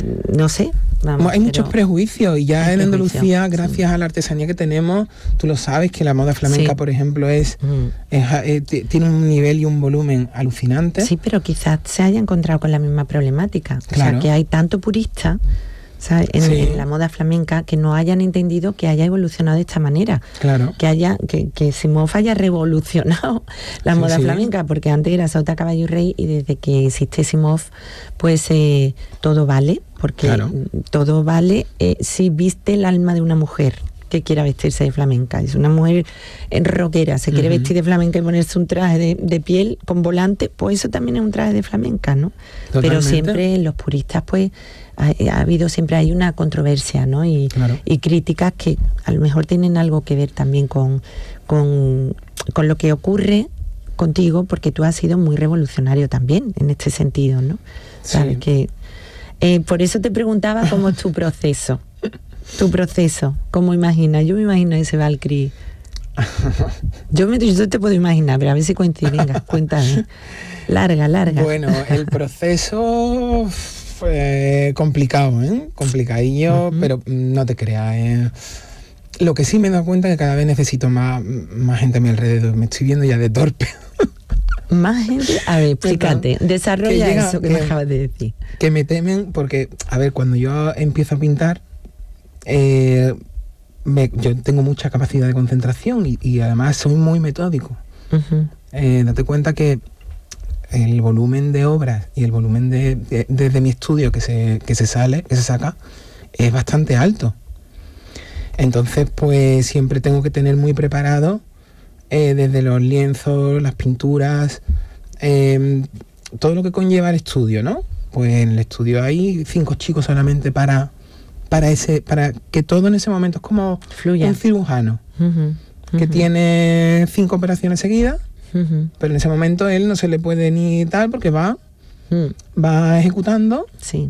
no sé. Vamos, hay muchos prejuicios y ya en Andalucía, gracias sí. a la artesanía que tenemos, tú lo sabes que la moda flamenca, sí. por ejemplo, tiene un nivel y un volumen alucinante. Sí, pero quizás se haya encontrado con la misma problemática. Claro. O sea, que hay tanto purista, ¿sabes? En la moda flamenca, que no hayan entendido que haya evolucionado de esta manera. Claro. Que Simov haya revolucionado la moda flamenca, porque antes era sota, caballo y rey, y desde que existe Simov, pues todo vale, porque todo vale si viste el alma de una mujer que quiera vestirse de flamenca. Es una mujer rockera, se quiere vestir de flamenca y ponerse un traje de piel con volante, pues eso también es un traje de flamenca, ¿no? Totalmente. Pero siempre los puristas, pues, ha habido, siempre hay una controversia, ¿no? Y críticas que a lo mejor tienen algo que ver también con lo que ocurre contigo, porque tú has sido muy revolucionario también en este sentido, ¿no? Sí. Sabes que por eso te preguntaba cómo es tu proceso. Tu proceso, ¿cómo imaginas? Yo me imagino ese Valkyrie. Yo te puedo imaginar, pero a ver si coincide. Venga, cuéntame. Larga. Bueno, el proceso fue complicado, complicadillo, pero no te creas. Lo que sí me he dado cuenta es que cada vez necesito más gente a mi alrededor. Me estoy viendo ya de torpe. Más gente. A ver, explícate. Desarrolla eso que me acabas de decir. Que me temen porque, a ver, cuando yo empiezo a pintar, yo tengo mucha capacidad de concentración y además soy muy metódico. Date cuenta que el volumen de obras y el volumen desde mi estudio que se saca es bastante alto. Entonces, pues siempre tengo que tener muy preparado desde los lienzos, las pinturas, todo lo que conlleva el estudio, ¿no? Pues en el estudio hay 5 chicos solamente para que todo en ese momento es como fluya. Un cirujano que tiene 5 operaciones seguidas, pero en ese momento él no se le puede ni tal porque va ejecutando. Sí.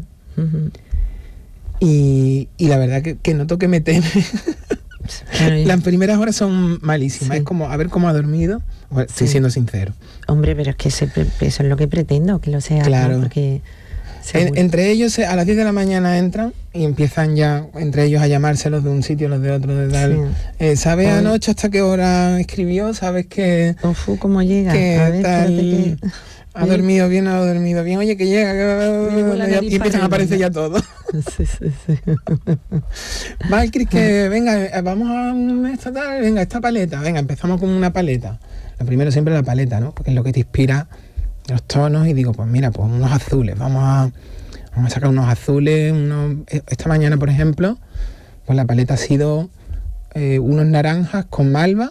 Y la verdad que noto que me teme. Las primeras horas son malísimas. Es como a ver cómo ha dormido. Bueno, estoy siendo sincero. Hombre, pero es que eso es lo que pretendo, que lo sea. Claro. ¿No? Porque entre ellos a las 10 de la mañana entran y empiezan ya entre ellos a llamarse los de un sitio, los de otro, de tal. ¿Sabes anoche hasta qué hora escribió? ¿Sabes que cómo llega? A ver, tal, ¿ha dormido bien o no ha dormido bien? Oye, que llega. Y empiezan a aparecer ya todos. Sí. Valkyrie, que venga, vamos a esta paleta. Venga, empezamos con una paleta. Lo primero siempre la paleta, ¿no? Porque es lo que te inspira los tonos y digo, pues mira, pues unos azules, vamos a sacar unos azules, esta mañana, por ejemplo, pues la paleta ha sido unos naranjas con malva,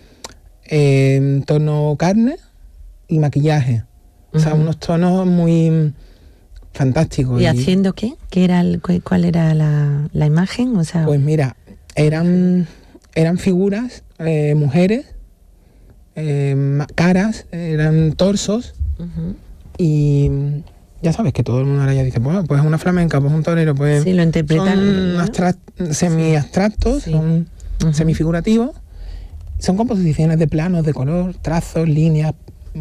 tono carne y maquillaje. O sea, unos tonos muy fantásticos. ¿Y haciendo qué? ¿Cuál era la imagen? O sea, pues mira, eran figuras, mujeres, caras, eran torsos. Y ya sabes que todo el mundo ahora ya dice, pues una flamenca, pues un torero, pues sí, lo interpretan, son semi-abstractos, son semifigurativos, son composiciones de planos, de color, trazos, líneas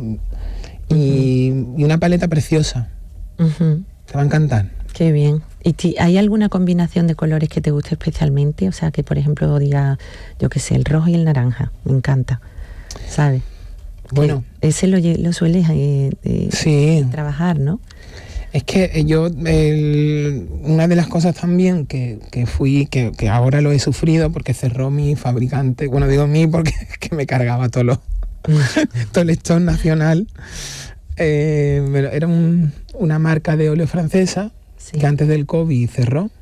y una paleta preciosa. Te va a encantar. Qué bien. ¿Y hay alguna combinación de colores que te guste especialmente? O sea, que por ejemplo diga, yo qué sé, el rojo y el naranja, me encanta, ¿sabes? Bueno, ese lo sueles trabajar, ¿no? Es que yo, una de las cosas también que ahora lo he sufrido porque cerró mi fabricante, bueno, digo mí porque es que me cargaba todo el stock nacional, pero era una marca de óleo francesa que antes del COVID cerró.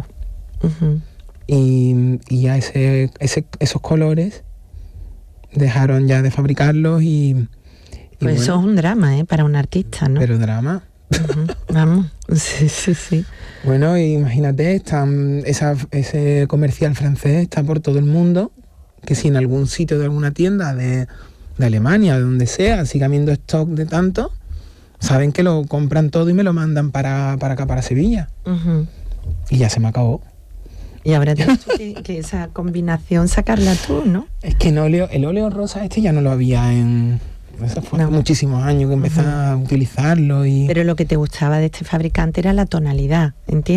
Y ya esos colores dejaron ya de fabricarlos y pues bueno, eso es un drama, para un artista, ¿no? Pero drama. Vamos, sí. Bueno, imagínate, ese comercial francés está por todo el mundo, que si en algún sitio de alguna tienda de Alemania, de donde sea, sigue habiendo stock de tanto, saben que lo compran todo y me lo mandan para acá, para Sevilla. Y ya se me acabó. Y ahora tienes que esa combinación sacarla tú, ¿no? Es que el óleo rosa ya no lo había eso fue hace muchísimos años que empecé a utilizarlo. Pero lo que te gustaba de este fabricante era la tonalidad, ¿entiendes?